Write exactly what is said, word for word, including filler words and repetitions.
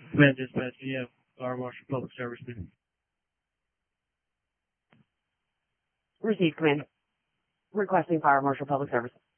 Command Dispatch, you have Fire Marshal Public Service. Received, Command. Requesting Fire Marshal Public Service.